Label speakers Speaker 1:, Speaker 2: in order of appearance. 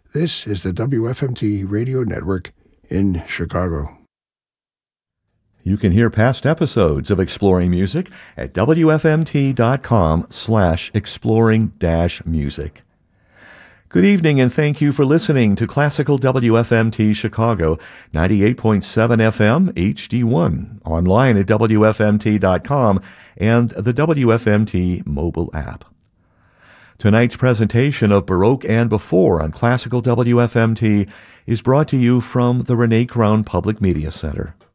Speaker 1: This is the WFMT Radio Network in Chicago.
Speaker 2: You can hear past episodes of Exploring Music at wfmt.com/exploring-music. Good evening and thank you for listening to Classical WFMT Chicago, 98.7 FM HD1, online at wfmt.com and the WFMT mobile app. Tonight's presentation of Baroque and Before on Classical WFMT is brought to you from the Renee Crown Public Media Center.